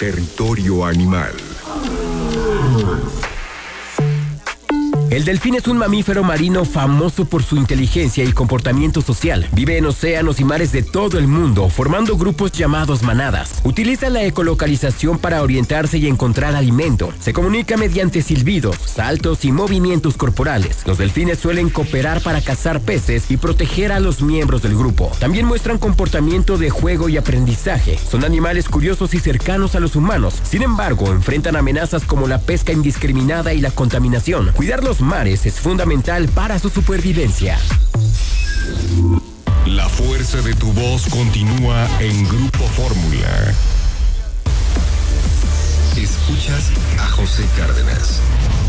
Territorio Animal. El delfín es un mamífero marino famoso por su inteligencia y comportamiento social. Vive en océanos y mares de todo el mundo, formando grupos llamados manadas. Utiliza la ecolocalización para orientarse y encontrar alimento. Se comunica mediante silbidos, saltos y movimientos corporales. Los delfines suelen cooperar para cazar peces y proteger a los miembros del grupo. También muestran comportamiento de juego y aprendizaje. Son animales curiosos y cercanos a los humanos. Sin embargo, enfrentan amenazas como la pesca indiscriminada y la contaminación. Cuidar los mares es fundamental para su supervivencia. La fuerza de tu voz continúa en Grupo Fórmula. Escuchas a José Cárdenas.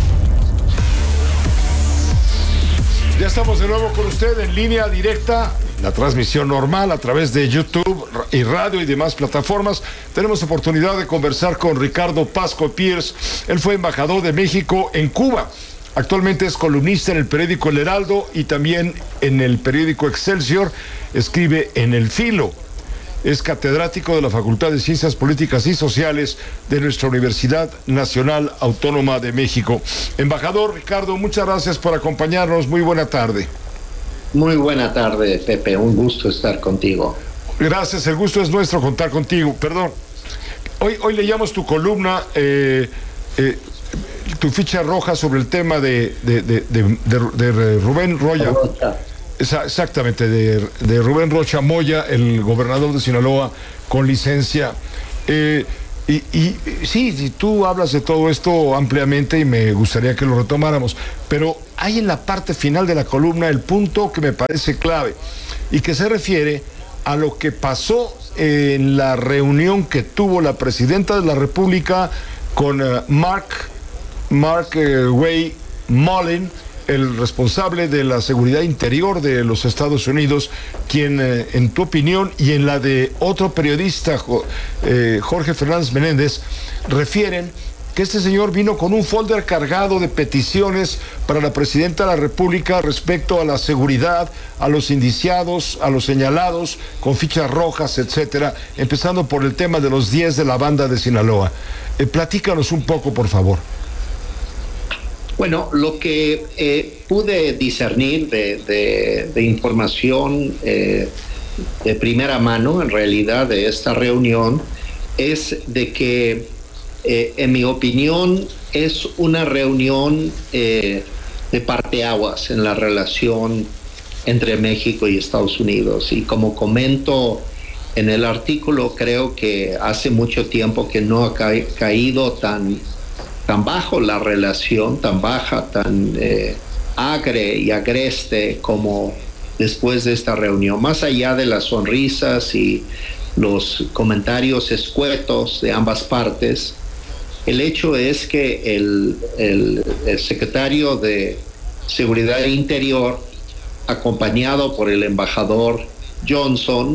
Ya estamos de nuevo con usted en línea directa, la transmisión normal a través de YouTube y radio y demás plataformas. Tenemos oportunidad de conversar con Ricardo Pasco Pierce. Él fue embajador de México en Cuba. Actualmente es columnista en el periódico El Heraldo y también en el periódico Excelsior. Escribe en El Filo. Es catedrático de la Facultad de Ciencias Políticas y Sociales de nuestra Universidad Nacional Autónoma de México. Embajador Ricardo, muchas gracias por acompañarnos. Muy buena tarde. Muy buena tarde, Pepe. Un gusto estar contigo. Gracias, el gusto es nuestro contar contigo. Perdón. Hoy leíamos tu columna, tu ficha roja sobre el tema de Rubén Rocha. Exactamente, de Rubén Rocha Moya, el gobernador de Sinaloa con licencia. Sí, tú hablas de todo esto ampliamente y me gustaría que lo retomáramos, pero hay en la parte final de la columna el punto que me parece clave y que se refiere a lo que pasó en la reunión que tuvo la presidenta de la República con Mark Way Mullen, el responsable de la seguridad interior de los Estados Unidos, quien en tu opinión y en la de otro periodista, Jorge Fernández Menéndez, refieren que este señor vino con un folder cargado de peticiones para la presidenta de la República respecto a la seguridad, a los indiciados, a los señalados, con fichas rojas, etcétera, empezando por el tema de los 10 de la banda de Sinaloa. Platícanos un poco, por favor. Bueno, lo que pude discernir de información de primera mano, en realidad, de esta reunión, es de que, en mi opinión, es una reunión de parteaguas en la relación entre México y Estados Unidos. Y como comento en el artículo, creo que hace mucho tiempo que no ha caído tan bajo la relación, tan baja, tan agre y agreste como después de esta reunión. Más allá de las sonrisas y los comentarios escuetos de ambas partes, el hecho es que el secretario de Seguridad Interior, acompañado por el embajador Johnson,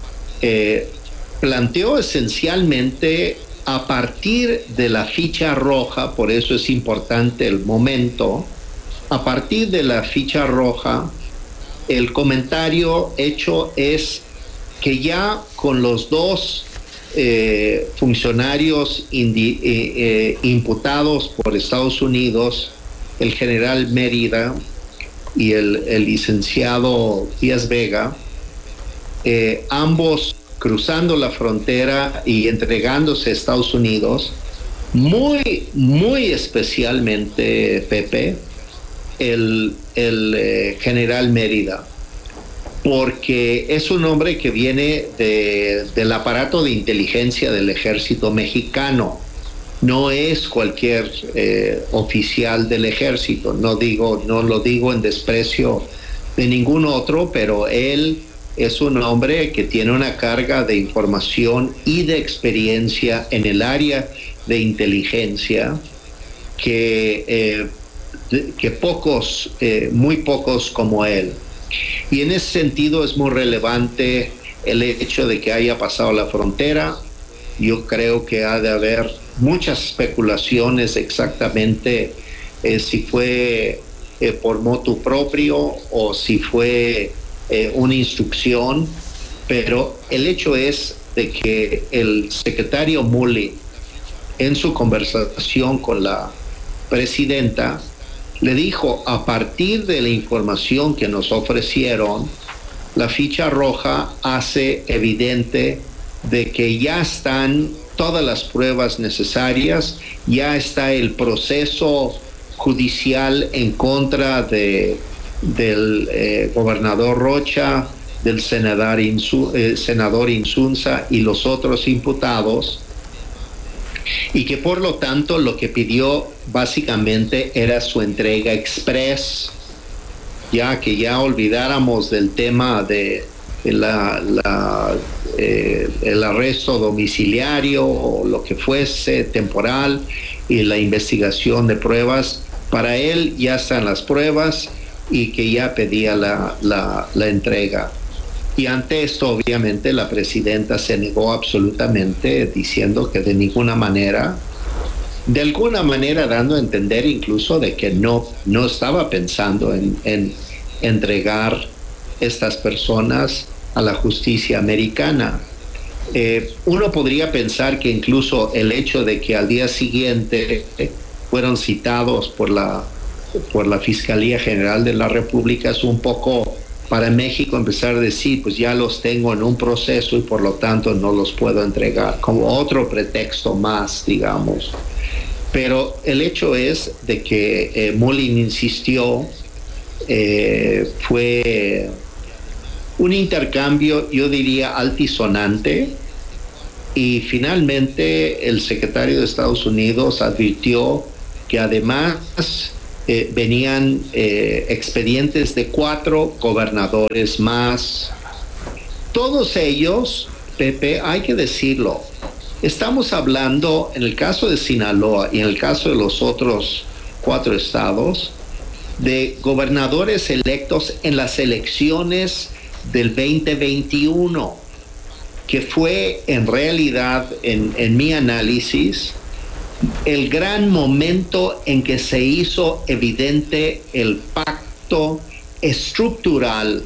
planteó esencialmente, a partir de la ficha roja, por eso es importante el momento, a partir de la ficha roja, el comentario hecho es que ya con los dos funcionarios imputados por Estados Unidos, el general Mérida y el licenciado Díaz Vega, ambos cruzando la frontera y entregándose a Estados Unidos, muy especialmente, Pepe, el general Mérida, porque es un hombre que viene del aparato de inteligencia del ejército mexicano. No es cualquier oficial del ejército, no lo digo en desprecio de ningún otro, pero él es un hombre que tiene una carga de información y de experiencia en el área de inteligencia que muy pocos como él. Y en ese sentido es muy relevante el hecho de que haya pasado la frontera. Yo creo que ha de haber muchas especulaciones exactamente si fue por motu propio o si fue una instrucción, pero el hecho es de que el secretario Mullen en su conversación con la presidenta, le dijo: a partir de la información que nos ofrecieron, la ficha roja hace evidente de que ya están todas las pruebas necesarias, ya está el proceso judicial en contra del gobernador Rocha, del senador Insunza y los otros imputados, y que por lo tanto lo que pidió básicamente era su entrega express, ya que ya olvidáramos del tema de el arresto domiciliario o lo que fuese temporal y la investigación de pruebas. Para él ya están las pruebas y que ya pedía la entrega. Y ante esto, obviamente, la presidenta se negó absolutamente, diciendo que de alguna manera dando a entender incluso de que no estaba pensando en entregar estas personas a la justicia americana. Uno podría pensar que incluso el hecho de que al día siguiente fueron citados por la Fiscalía General de la República es un poco para México empezar a decir, pues ya los tengo en un proceso y por lo tanto no los puedo entregar, como otro pretexto más, digamos. Pero el hecho es de que Mullin insistió, fue un intercambio, yo diría, altisonante, y finalmente el secretario de Estados Unidos advirtió que además venían expedientes de 4 gobernadores más. Todos ellos, Pepe, hay que decirlo, estamos hablando, en el caso de Sinaloa y en el caso de los otros 4 estados, de gobernadores electos en las elecciones del 2021, que fue en realidad, en mi análisis, el gran momento en que se hizo evidente el pacto estructural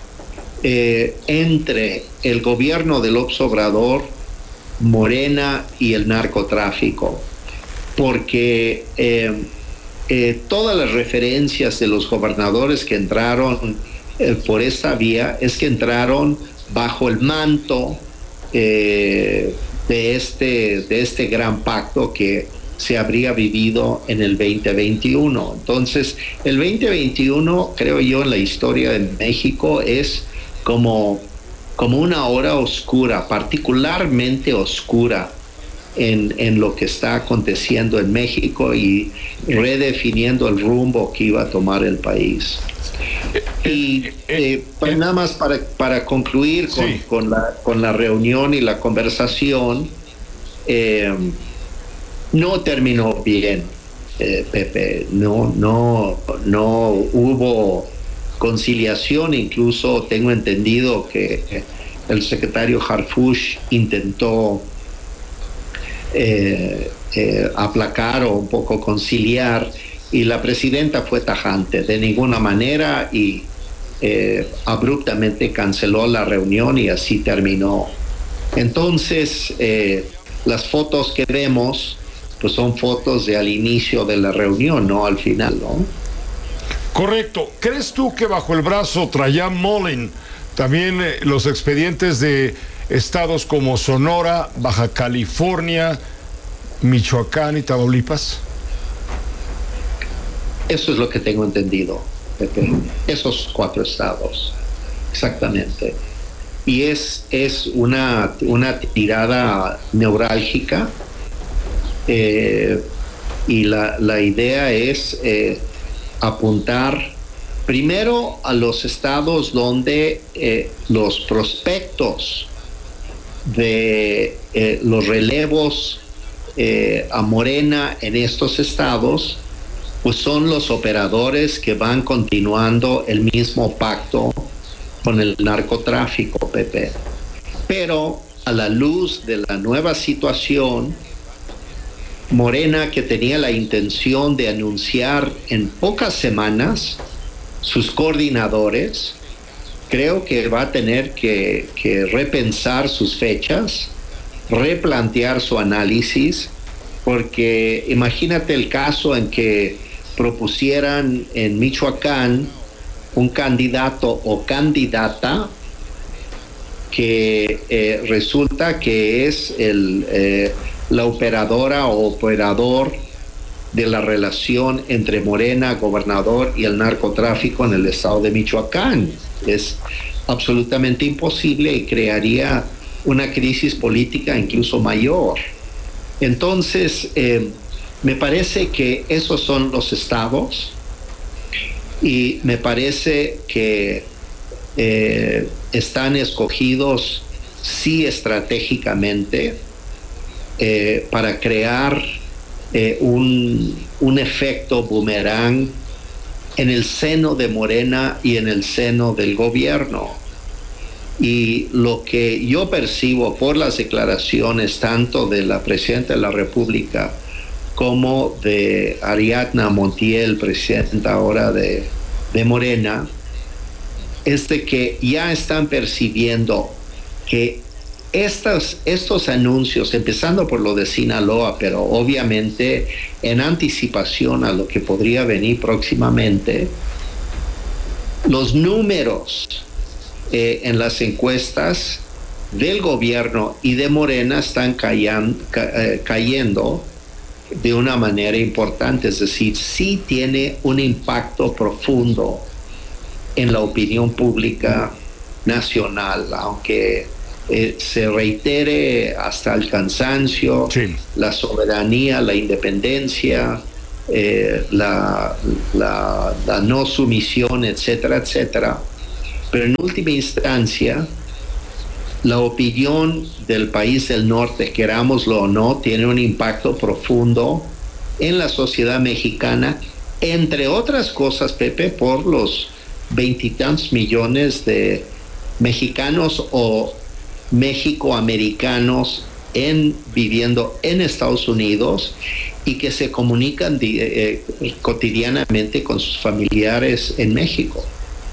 entre el gobierno de López Obrador, Morena y el narcotráfico, porque todas las referencias de los gobernadores que entraron por esta vía es que entraron bajo el manto de este gran pacto que se habría vivido en el 2021. Entonces, el 2021, creo yo, en la historia de México es como una hora oscura, particularmente oscura en lo que está aconteciendo en México y redefiniendo el rumbo que iba a tomar el país. Y pues nada más para concluir con la reunión y la conversación, no terminó bien, Pepe, no hubo conciliación. Incluso tengo entendido que el secretario Harfuch intentó aplacar o un poco conciliar, y la presidenta fue tajante: de ninguna manera, y abruptamente canceló la reunión y así terminó. Entonces, las fotos que vemos pues son fotos de al inicio de la reunión, no al final, ¿no? Correcto. ¿Crees tú que bajo el brazo traía Mullin también los expedientes de estados como Sonora, Baja California, Michoacán y Tamaulipas? Eso es lo que tengo entendido, Pepe. Esos 4 estados, exactamente. Y es una tirada neurálgica, y la idea es apuntar primero a los estados donde los prospectos de los relevos a Morena en estos estados pues son los operadores que van continuando el mismo pacto con el narcotráfico, Pepe. Pero a la luz de la nueva situación, Morena, que tenía la intención de anunciar en pocas semanas sus coordinadores, creo que va a tener que repensar sus fechas, replantear su análisis porque imagínate el caso en que propusieran en Michoacán un candidato o candidata que resulta que es la operadora o operador de la relación entre Morena, gobernador, y el narcotráfico en el estado de Michoacán. Es absolutamente imposible y crearía una crisis política incluso mayor. Entonces, me parece que esos son los estados y me parece que están escogidos sí estratégicamente para crear un efecto boomerang en el seno de Morena y en el seno del gobierno. Y lo que yo percibo por las declaraciones tanto de la presidenta de la República como de Ariadna Montiel, presidenta ahora de Morena, es de que ya están percibiendo que estos anuncios, empezando por lo de Sinaloa, pero obviamente en anticipación a lo que podría venir próximamente, los números en las encuestas del gobierno y de Morena están cayendo de una manera importante, es decir, sí tiene un impacto profundo en la opinión pública nacional, aunque se reitere hasta el cansancio, sí, la soberanía, la independencia, la no sumisión, etcétera, etcétera. Pero en última instancia, la opinión del país del norte, querámoslo o no, tiene un impacto profundo en la sociedad mexicana, entre otras cosas, Pepe, por los 20 y tantos millones de mexicanos o mexicoamericanos viviendo en Estados Unidos y que se comunican cotidianamente con sus familiares en México.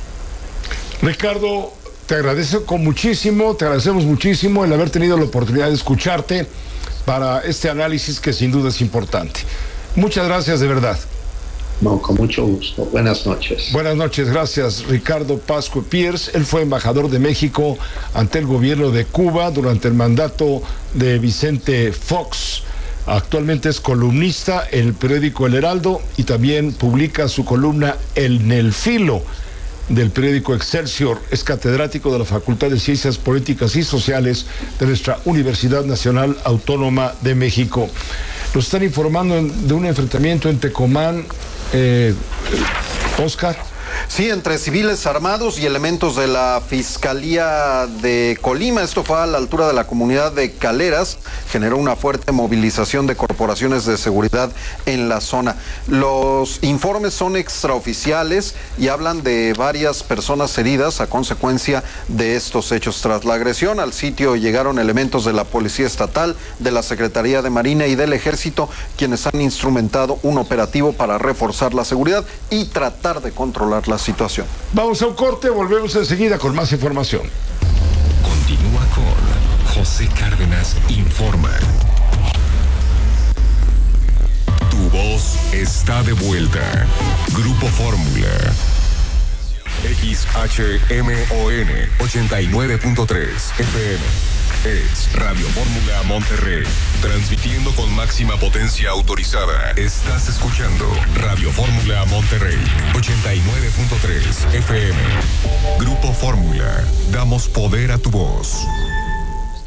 Ricardo, te agradecemos muchísimo el haber tenido la oportunidad de escucharte para este análisis que sin duda es importante. Muchas gracias, de verdad. No, con mucho gusto. Buenas noches. Buenas noches, gracias. Ricardo Pascua Pierce, él fue embajador de México ante el gobierno de Cuba durante el mandato de Vicente Fox. Actualmente es columnista en el periódico El Heraldo y también publica su columna En el Filo del periódico Excelsior. Es catedrático de la Facultad de Ciencias Políticas y Sociales de nuestra Universidad Nacional Autónoma de México. Nos están informando de un enfrentamiento en Tecomán, Oscar. Sí, entre civiles armados y elementos de la Fiscalía de Colima. Esto fue a la altura de la comunidad de Caleras. Generó una fuerte movilización de corporaciones de seguridad en la zona. Los informes son extraoficiales y hablan de varias personas heridas a consecuencia de estos hechos. Tras la agresión, al sitio llegaron elementos de la Policía Estatal, de la Secretaría de Marina y del Ejército, quienes han instrumentado un operativo para reforzar la seguridad y tratar de controlar la situación. Vamos a un corte, volvemos enseguida con más información. Continúa con José Cárdenas Informa. Tu voz está de vuelta. Grupo Fórmula. XHMON 89.3 FM. Es Radio Fórmula Monterrey, transmitiendo con máxima potencia autorizada. Estás escuchando Radio Fórmula Monterrey, 89.3 FM. Grupo Fórmula, damos poder a tu voz.